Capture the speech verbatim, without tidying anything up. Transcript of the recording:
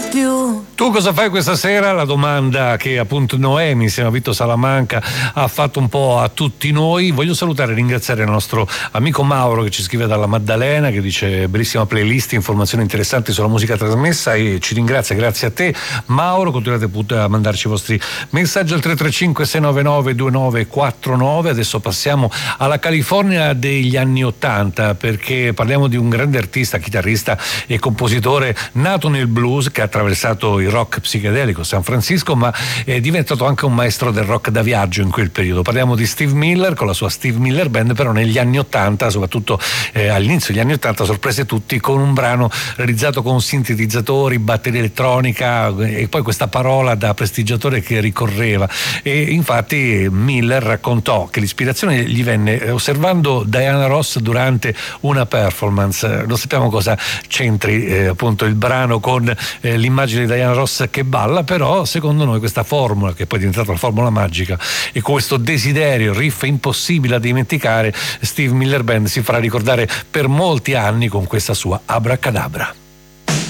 mai più. Tu cosa fai questa sera? La domanda che appunto Noemi insieme a Vito Salamanca ha fatto un po' a tutti noi. Voglio salutare e ringraziare il nostro amico Mauro che ci scrive dalla Maddalena, che dice bellissima playlist, informazioni interessanti sulla musica trasmessa, e ci ringrazia. Grazie a te Mauro, continuate a mandarci i vostri messaggi al tre tre cinque sei nove nove due nove quattro nove. Adesso passiamo alla California degli anni ottanta, perché parliamo di un grande artista, chitarrista e compositore nato nel blues, che ha attraversato il rock psichedelico San Francisco, ma è diventato anche un maestro del rock da viaggio in quel periodo. Parliamo di Steve Miller con la sua Steve Miller Band, però negli anni ottanta, soprattutto eh, all'inizio degli anni ottanta, sorprese tutti con un brano realizzato con sintetizzatori, batteria elettronica e poi questa parola da prestigiatore che ricorreva. E infatti Miller raccontò che l'ispirazione gli venne osservando Diana Ross durante una performance. Non sappiamo cosa c'entri eh, appunto il brano con eh, l'immagine di Diana Ross che balla, però secondo noi questa formula, che poi è diventata la formula magica, e questo desiderio, riff impossibile da dimenticare, Steve Miller Band si farà ricordare per molti anni con questa sua Abracadabra.